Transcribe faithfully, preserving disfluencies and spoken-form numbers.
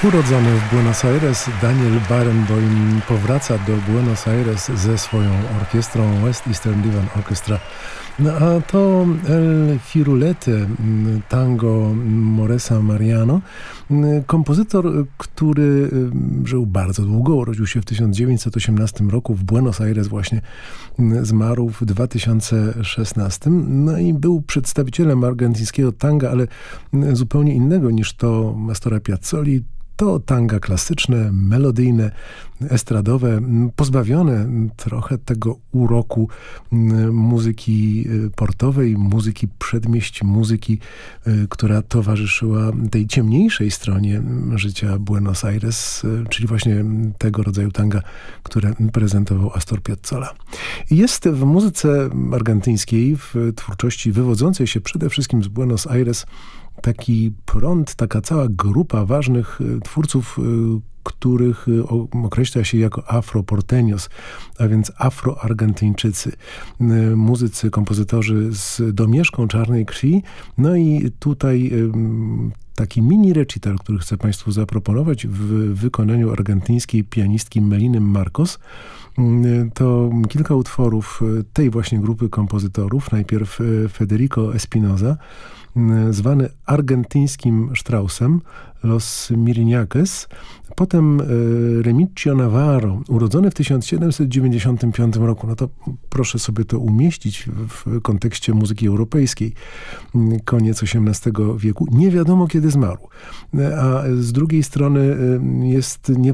Urodzony w Buenos Aires, Daniel Barenboim powraca do Buenos Aires ze swoją orkiestrą West Eastern Divan Orchestra. No a to El Firulete, tango Moresa Mariano, kompozytor, który żył bardzo długo, urodził się w tysiąc dziewięćset osiemnastym roku w Buenos Aires, właśnie zmarł w dwa tysiące szesnastym. No i był przedstawicielem argentyńskiego tanga, ale zupełnie innego niż to Astora Piazzoli. To tanga klasyczne, melodyjne, estradowe, pozbawione trochę tego uroku muzyki portowej, muzyki przedmieść, muzyki, która towarzyszyła tej ciemniejszej stronie życia Buenos Aires, czyli właśnie tego rodzaju tanga, które prezentował Astor Piazzolla. Jest w muzyce argentyńskiej, w twórczości wywodzącej się przede wszystkim z Buenos Aires, taki prąd, taka cała grupa ważnych twórców, których określa się jako afroporteños, a więc afroargentyńczycy. Muzycy, kompozytorzy z domieszką czarnej krwi. No i tutaj taki mini recital, który chcę Państwu zaproponować w wykonaniu argentyńskiej pianistki Meliny Marcos. To kilka utworów tej właśnie grupy kompozytorów. Najpierw Federico Espinosa, zwany argentyńskim Straussem, Los Miriñaques. Potem e, Remigio Navarro, urodzony w tysiąc siedemset dziewięćdziesiątym piątym roku. No to proszę sobie to umieścić w, w kontekście muzyki europejskiej. Koniec osiemnastego wieku. Nie wiadomo, kiedy zmarł. A z drugiej strony jest nie